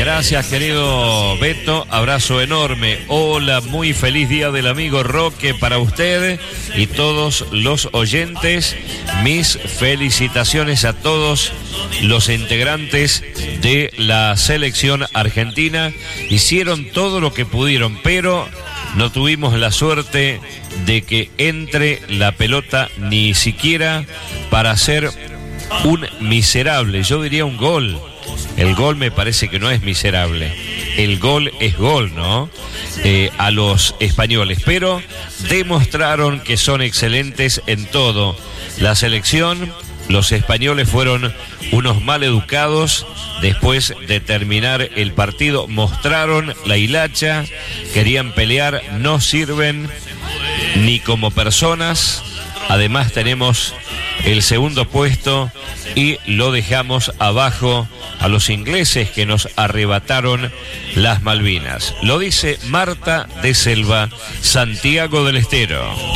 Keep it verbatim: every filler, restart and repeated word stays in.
Gracias, querido Beto, abrazo enorme. Hola, muy feliz día del amigo Roque para usted y todos los oyentes. Mis felicitaciones a todos los integrantes de la selección argentina. Hicieron todo lo que pudieron, pero no tuvimos la suerte de que entre la pelota ni siquiera para hacer un miserable, yo diría un gol. El gol me parece que no es miserable. El gol es gol, ¿no? Eh, a los españoles. Pero demostraron que son excelentes en todo. La selección, los españoles fueron unos mal educados. Después de terminar el partido, mostraron la hilacha. Querían pelear, no sirven ni como personas. Además tenemos el segundo puesto y lo dejamos abajo a los ingleses que nos arrebataron las Malvinas. Lo dice Marta de Selva, Santiago del Estero.